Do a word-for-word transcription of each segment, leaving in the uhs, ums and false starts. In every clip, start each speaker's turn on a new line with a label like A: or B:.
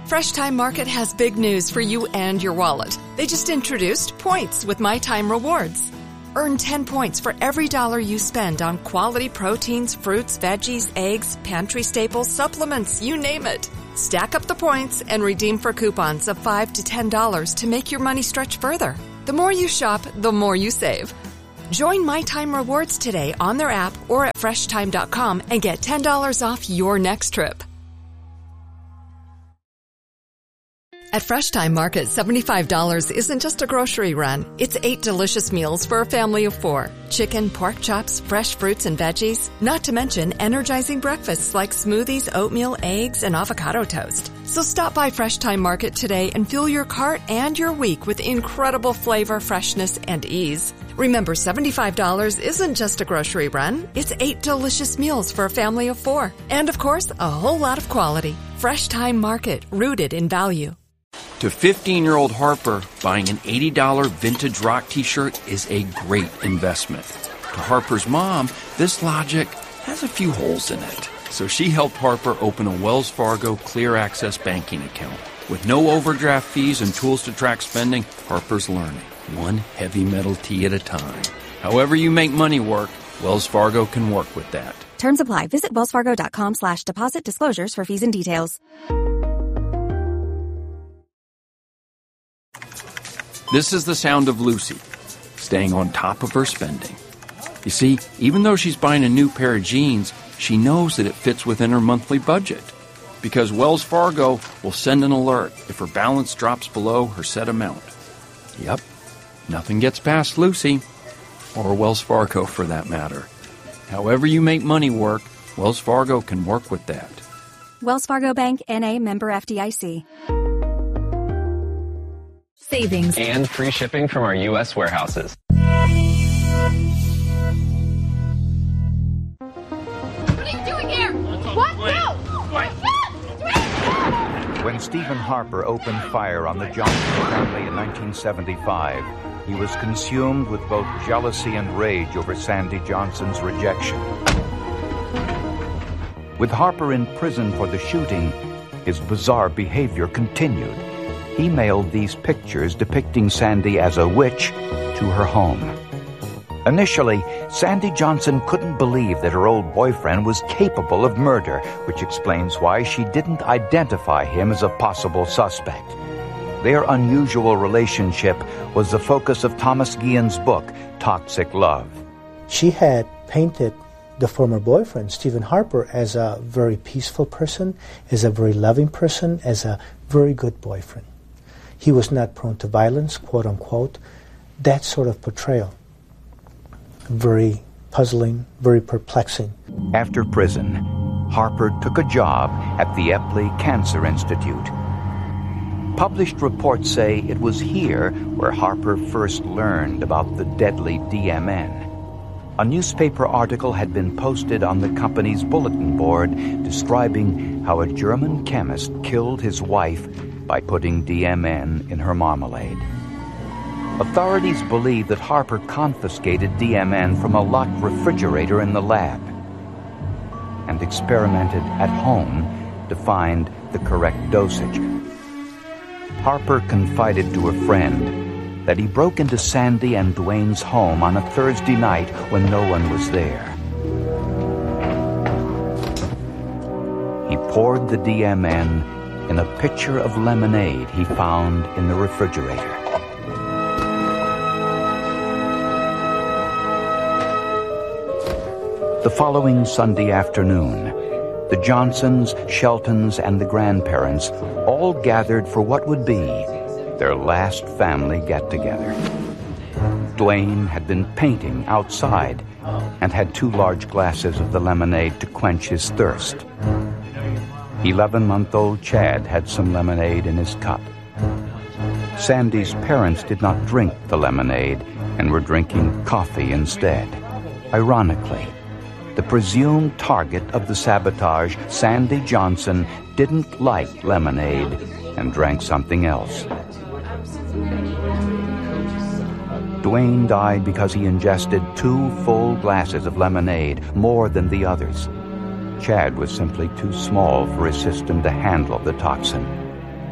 A: Fresh Time Market has big news for you and your wallet. They just introduced points with My Time Rewards. Earn ten points for every dollar you spend on quality proteins, fruits, veggies, eggs, pantry staples, supplements, you name it. Stack up the points and redeem for coupons of five to ten dollars to make your money stretch further. The more you shop, the more you save. Join My Time Rewards today on their app or at fresh time dot com and get ten dollars off your next trip. At Fresh Time Market, seventy-five dollars isn't just a grocery run. It's eight delicious meals for a family of four. Chicken, pork chops, fresh fruits and veggies. Not to mention energizing breakfasts like smoothies, oatmeal, eggs, and avocado toast. So stop by Fresh Time Market today and fill your cart and your week with incredible flavor, freshness, and ease. Remember, seventy-five dollars isn't just a grocery run. It's eight delicious meals for a family of four. And of course, a whole lot of quality. Fresh Time Market, rooted in value.
B: To fifteen-year-old Harper, buying an eighty dollars vintage rock t-shirt is a great investment. To Harper's mom, this logic has a few holes in it. So she helped Harper open a Wells Fargo Clear Access banking account. With no overdraft fees and tools to track spending, Harper's learning, one heavy metal tee at a time. However you make money work, Wells Fargo can work with that.
C: Terms apply. Visit wellsfargo.com slash deposit disclosures for fees and details.
B: This is the sound of Lucy, staying on top of her spending. You see, even though she's buying a new pair of jeans, she knows that it fits within her monthly budget. Because Wells Fargo will send an alert if her balance drops below her set amount. Yep, nothing gets past Lucy, or Wells Fargo for that matter. However you make money work, Wells Fargo can work with that.
C: Wells Fargo Bank, N A, member F D I C.
D: Savings and free shipping from our U S warehouses.
E: What are you doing here? What? No!
F: When Stephen Harper opened fire on the Johnson family in nineteen seventy-five, he was consumed with both jealousy and rage over Sandy Johnson's rejection. With Harper in prison for the shooting, his bizarre behavior continued. He mailed these pictures depicting Sandy as a witch to her home. Initially, Sandy Johnson couldn't believe that her old boyfriend was capable of murder, which explains why she didn't identify him as a possible suspect. Their unusual relationship was the focus of Thomas Guillen's book, Toxic Love.
G: She had painted the former boyfriend, Stephen Harper, as a very peaceful person, as a very loving person, as a very good boyfriend. He was not prone to violence, quote unquote. That sort of portrayal. Very puzzling, very perplexing.
F: After prison, Harper took a job at the Epley Cancer Institute. Published reports say it was here where Harper first learned about the deadly D M N. A newspaper article had been posted on the company's bulletin board describing how a German chemist killed his wife by putting D M N in her marmalade. Authorities believe that Harper confiscated D M N from a locked refrigerator in the lab and experimented at home to find the correct dosage. Harper confided to a friend that he broke into Sandy and Dwayne's home on a Thursday night when no one was there. He poured the D M N in a pitcher of lemonade he found in the refrigerator. The following Sunday afternoon, the Johnsons, Sheltons, and the grandparents all gathered for what would be their last family get-together. Dwayne had been painting outside and had two large glasses of the lemonade to quench his thirst. Eleven-month-old Chad had some lemonade in his cup. Sandy's parents did not drink the lemonade and were drinking coffee instead. Ironically, the presumed target of the sabotage, Sandy Johnson, didn't like lemonade and drank something else. Dwayne died because he ingested two full glasses of lemonade, more than the others. Chad was simply too small for his system to handle the toxin.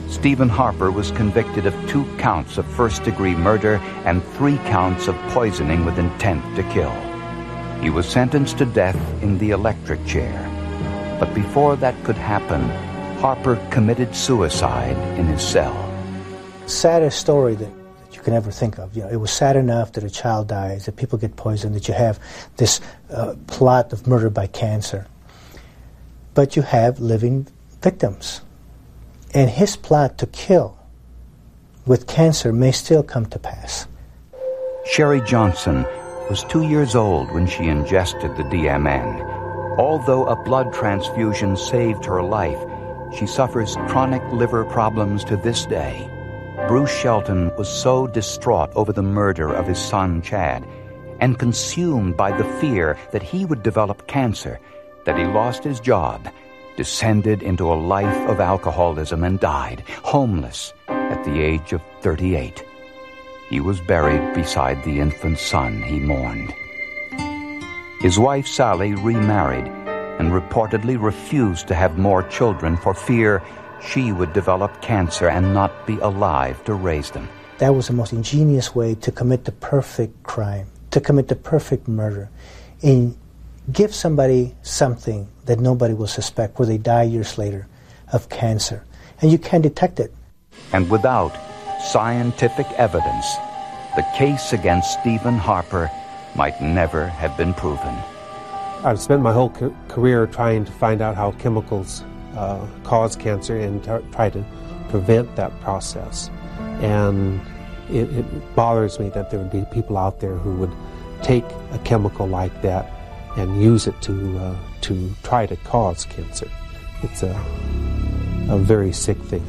F: Stephen Harper was convicted of two counts of first-degree murder and three counts of poisoning with intent to kill. He was sentenced to death in the electric chair. But before that could happen, Harper committed suicide in his cell.
G: Saddest story that, that you can ever think of. You know, it was sad enough that a child dies, that people get poisoned, that you have this uh, plot of murder by cancer. But you have living victims. And his plot to kill with cancer may still come to pass.
F: Sherry Johnson was two years old when she ingested the D M N. Although a blood transfusion saved her life, she suffers chronic liver problems to this day. Bruce Shelton was so distraught over the murder of his son Chad and consumed by the fear that he would develop cancer that he lost his job, descended into a life of alcoholism, and died homeless at the age of thirty-eight. He was buried beside the infant son he mourned. His wife Sally remarried and reportedly refused to have more children for fear she would develop cancer and not be alive to raise them.
G: That was the most ingenious way to commit the perfect crime, to commit the perfect murder, and give somebody something that nobody will suspect, where they die years later of cancer. And you can detect it.
F: And without scientific evidence, the case against Stephen Harper might never have been proven.
H: I've spent my whole co- career trying to find out how chemicals uh, cause cancer and t- try to prevent that process. And it, it bothers me that there would be people out there who would take a chemical like that and use it to uh, to try to cause cancer. It's a, a very sick thing.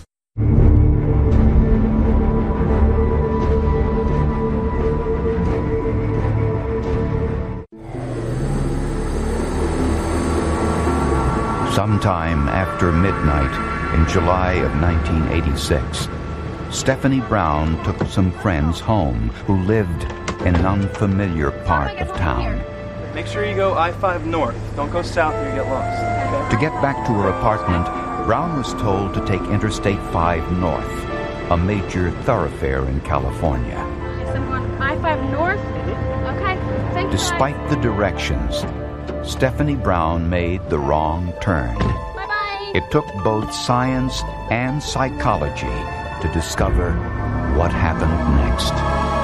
F: Sometime after midnight in July of nineteen eighty-six, Stephanie Brown took some friends home who lived in an unfamiliar part of town.
I: Make sure you go I five north. Don't go south or you get lost. Okay?
F: To get back to her apartment, Brown was told to take Interstate five north, a major thoroughfare in California.
E: Someone I five north? Okay, thank you.
F: Despite the directions, Stephanie Brown made the wrong turn.
E: Bye-bye.
F: It took both science and psychology to discover what happened next.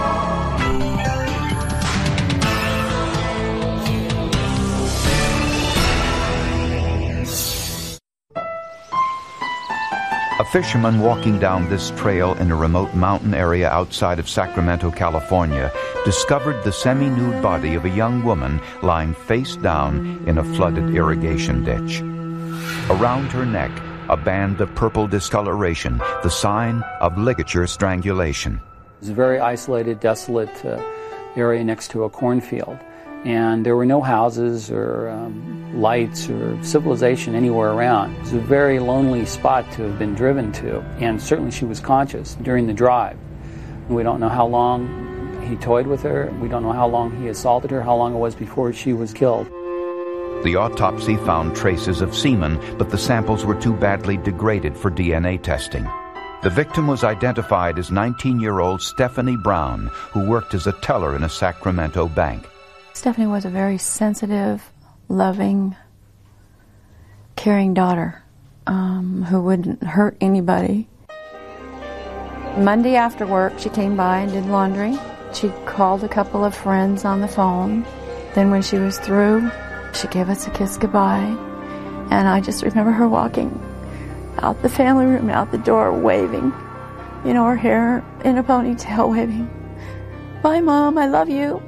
F: A fisherman walking down this trail in a remote mountain area outside of Sacramento, California, discovered the semi-nude body of a young woman lying face down in a flooded irrigation ditch. Around her neck, a band of purple discoloration, the sign of ligature strangulation.
J: It's a very isolated, desolate uh, area next to a cornfield. And there were no houses or um, lights or civilization anywhere around. It was a very lonely spot to have been driven to, and certainly she was conscious during the drive. We don't know how long he toyed with her. We don't know how long he assaulted her, how long it was before she was killed.
F: The autopsy found traces of semen, but the samples were too badly degraded for D N A testing. The victim was identified as nineteen-year-old Stephanie Brown, who worked as a teller in a Sacramento bank.
K: Stephanie was a very sensitive, loving, caring daughter um, who wouldn't hurt anybody. Monday after work, she came by and did laundry. She called a couple of friends on the phone. Then when she was through, she gave us a kiss goodbye. And I just remember her walking out the family room, out the door, waving. You know, her hair in a ponytail, waving. Bye, Mom, I love you.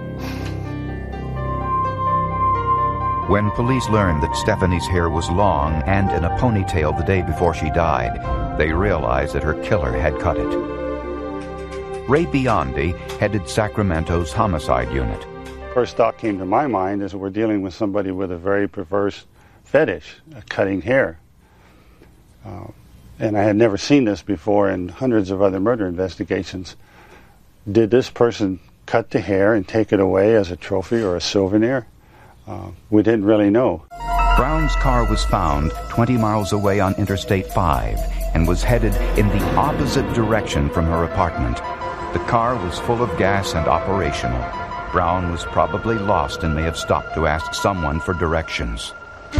F: When police learned that Stephanie's hair was long and in a ponytail the day before she died, they realized that her killer had cut it. Ray Biondi headed Sacramento's homicide unit.
L: First thought came to my mind is that we're dealing with somebody with a very perverse fetish, uh, cutting hair. Uh, and I had never seen this before in hundreds of other murder investigations. Did this person cut the hair and take it away as a trophy or a souvenir? Uh, we didn't really know.
F: Brown's car was found twenty miles away on Interstate five, and was headed in the opposite direction from her apartment. The car was full of gas and operational. Brown was probably lost and may have stopped to ask someone for directions.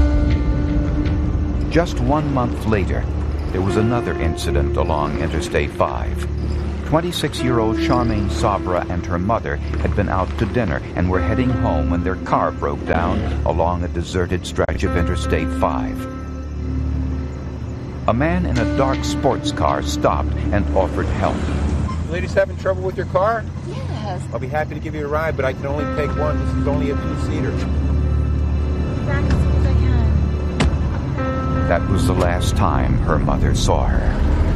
F: Just one month later, there was another incident along Interstate five. twenty-six-year-old Charmaine Sabra and her mother had been out to dinner and were heading home when their car broke down along a deserted stretch of Interstate five. A man in a dark sports car stopped and offered help.
M: Ladies having trouble with your car?
N: Yes.
M: I'll be happy to give you a ride, but I can only take one. This is only a two-seater.
F: That was the last time her mother saw her.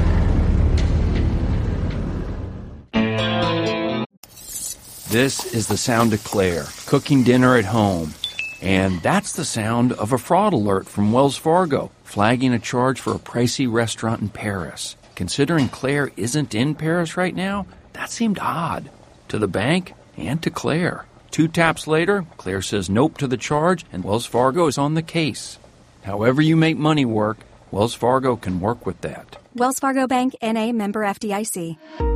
B: This is the sound of Claire, cooking dinner at home. And that's the sound of a fraud alert from Wells Fargo, flagging a charge for a pricey restaurant in Paris. Considering Claire isn't in Paris right now, that seemed odd. To the bank and to Claire. Two taps later, Claire says nope to the charge, and Wells Fargo is on the case. However you make money work, Wells Fargo can work with that.
C: Wells Fargo Bank, N A, member F D I C.